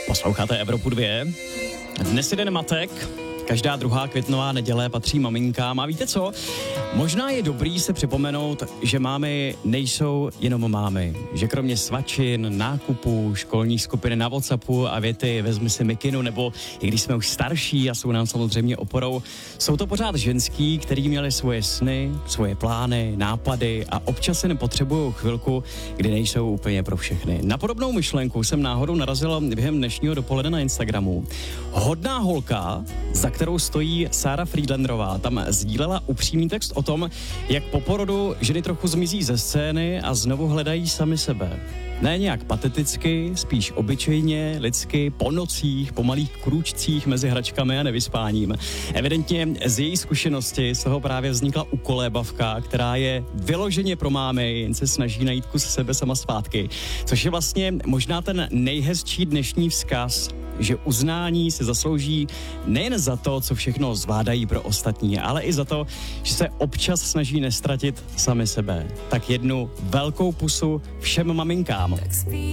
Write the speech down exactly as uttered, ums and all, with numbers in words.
Posloucháte Evropu dva. Dnes je den matek. Každá druhá květnová neděle patří maminkám. A víte co? Možná je dobrý se připomenout, že mámy nejsou jenom mámy. Že kromě svačin, nákupů, školních skupin na WhatsAppu a věty vezmi si mikinu, nebo i když jsme už starší a jsou nám samozřejmě oporou, jsou to pořád ženský, který měli svoje sny, svoje plány, nápady a občas jen potřebují chvilku, kdy nejsou úplně pro všechny. Na podobnou myšlenku jsem náhodou narazila během dnešního dopoledne na Instagramu. Hodná holka, za kterou stojí Sára Friedlanderová, tam sdílela upřímný text o tom, jak po porodu ženy trochu zmizí ze scény a znovu hledají sami sebe. Ne nějak pateticky, spíš obyčejně, lidsky, po nocích, po malých krůčcích mezi hračkami a nevyspáním. Evidentně z její zkušenosti z toho právě vznikla ukolébavka, která je vyloženě pro mámy, jen se snaží najít kus sebe sama zpátky. Což je vlastně možná ten nejhezčí dnešní vzkaz, že uznání se zaslouží nejen za to, co všechno zvládají pro ostatní, ale i za to, že se občas snaží nestratit sami sebe. Tak jednu velkou pusu všem maminkám.